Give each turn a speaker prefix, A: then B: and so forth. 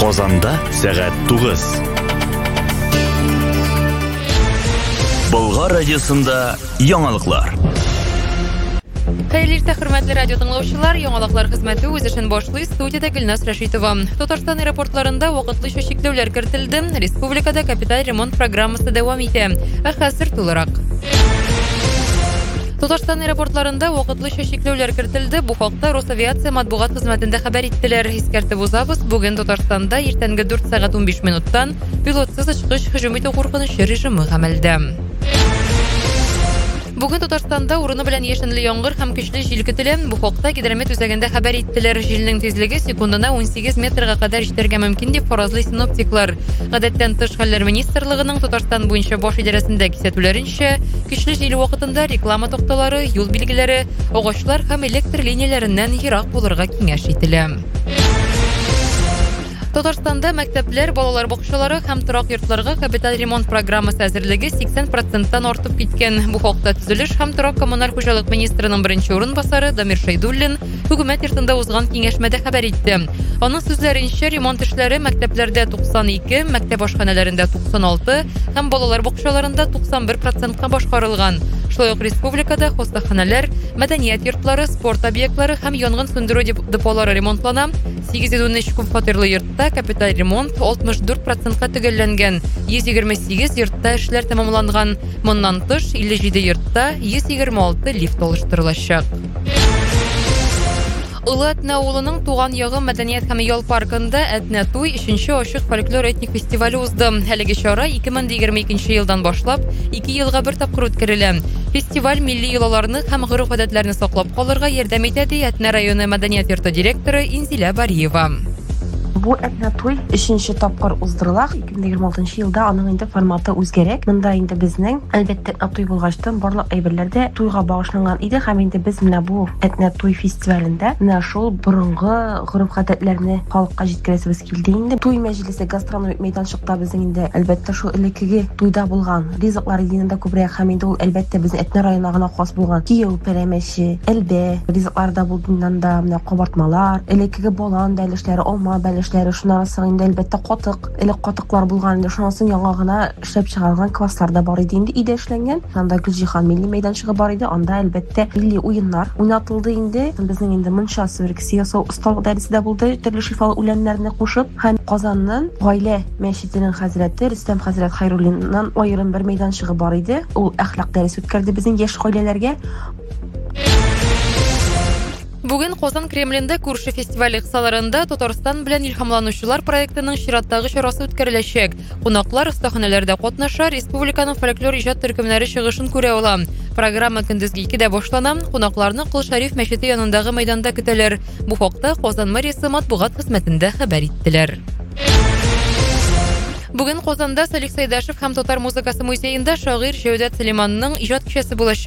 A: Казанда сәгать 9. Болгар радиосында яңалыклар.
B: Хәерле хөрмәтле радио тыңлаучылар, яңалыклар хезмәте үз эшен башлый. Студиядә Гөлнас Рәшитова. Татарстан аэропортларында вакытлыча чикләүләр кертелде. Республикада капиталь ремонт программасы дәвам итә. Хәзер тулырак. Татарстан аэропортларында вакытлыча чикләүләр кертелде. Бу хакта Росавиация матбугат хезмәтендә хәбәр иттеләр. Искәртеп узабыз, бүген Татарстанда иртәнге 4 сәгать 15 минуттан пилотсыз очкыч һөҗүм итү куркынычы режимы гамәлдә. Бүген Татарстанда урыны белән яшенле яңгыр һәм көчле җил көтелә. Бу хакта Гидромет үзәгендә хәбәр иттеләр. Җилнең тизлеге секундына 18 метрга кадәр җитәргә мөмкин дип фаразлый синоптиклар. Гадәттән тыш хәлләр министрлыгының Татарстан буенча баш идарәсендә кисәтүләренчә, көчле җил вакытында реклама токталары, юл билгеләре, агачлар һәм электр линияләреннән ерак булырга киңәш ителә. Татарстанда мәктәпләр, балалар бакчалары һәм торак йортларга капиталь ремонт программасы әзерлеге 80%-тан артып киткән. Бу хакта төзелеш һәм торак коммуналь хуҗалык министрының беренче орынбасары Дамир Шәйдуллин хөкүмәт йортында узган киңәшмәдә хәбәр итте. Аның сүзләренчә, ремонт эшләре мәктәпләрдә 92, мәктәп ашханәләрендә 96 һәм балалар бакчаларында 91%-ка башкарылган. Шулай ук республикада хастаханәләр, мәдәният йортлары, спорт объектлары һәм янгын сүндерү деполары ремонтлана. 813 күп фатирлы йортта капиталь ремонт 64%-ка төгәлләнгән. 128 йортта эшләр тәмамланган. Моннан тыш 57 йортта 126 лифт алыштырылачак. Улы Әтнә авылының туган ягы мәдәният һәм ял паркында Әтнә туй 3нче ачык фольклор этник фестивале узды. Әлеге чара 2022 елдан башлап 2 елга бер тапкыр үткәрелә. Фестиваль милли йолаларны һәм гореф-гадәтләрне саклап калырга ярдәм итә, ди Әтнә районы мәдәният йорты директоры Инзилә Бариева.
C: Бу Әтнә туй 3нче тапкыр уздырыла. 2026 елда аның инде форматы үзгәрәк. Монда инде безнең әлбәттә туй булгачтан барлык әйберләрдә туйга багышланган иде һәм инде без менә бу Әтнә туй фестивалендә менә шул борынгы гореф-гадәтләрне халыкка җиткерәсебез килде инде. Туй мәҗлесе гастрономик мәйданчыкта безнең инде әлбәттә шул элеккеге туйда булган ризыклар идеясендә күбрәк һәм инде ул әлбәттә безнең Әтнә районына гына хас булган кияү пәрәмәче, әлбә ризыкларда булганнан да менә кабартмалар, элеккеге балан бәлешләре, алма бәлешләре, шуннан инде әлбәттә катык, элек катыклар булган инде шунысы яңа гына эшләп чыгарган класслар да бар иде инде иде эшләнгән. Анда Гөлҗиһан милли мәйданчыгы бар иде. Анда әлбәттә милли уеннар уйнатылды инде. Безнең инде монча сөрексе ясау осталык дәресе дә булды. Төрле шифалы үләннәрне кушып, һәм Казанның гаилә мәчетенең хәзрәте Рөстәм хәзрәт Хайруллиннан аерым бер мәйданчыгы бар иде. Ул әхлак дәресе үткәрде безнең яшь гаиләләргә.
B: Бүген Казан Кремлендә күрше фестивале кысаларында Татарстан белән илһамланучылар проектының чираттагы чарасы үткәреләчәк. Кунаклар остаханәләрдә катнаша, республиканың фольклор иҗат төркемнәре чыгышын күрә ала. Программа көндезге 2дә башлана. Кунакларны Кол Шәриф мәчете янындагы мәйданда көтәләр. Бу хакта Казан мэриясе матбугат хезмәтендә хәбәр иттеләр. Бүген Казанда Салих Сайдашев һәм Татар музыкасы музеенда шагыйрь Җәүдәт Сөләйманның иҗат кичәсе булачак.